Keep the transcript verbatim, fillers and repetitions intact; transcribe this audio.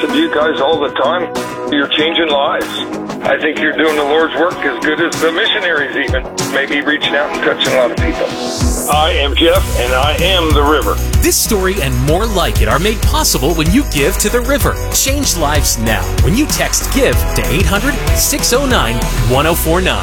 with you guys all the time. You're changing lives. I think you're doing the Lord's work as good as the missionaries even. Maybe reaching out and touching a lot of people. I am Jeff, and I am the river. This story and more like it are made possible when you give to the river. Change lives now when you text GIVE to eight hundred, six oh nine, one oh four nine.